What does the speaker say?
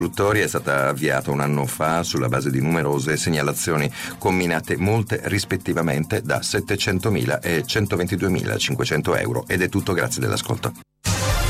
È stata avviata un anno fa sulla base di numerose segnalazioni comminate, molte rispettivamente da 700.000 e 122.500 euro. Ed è tutto, grazie dell'ascolto.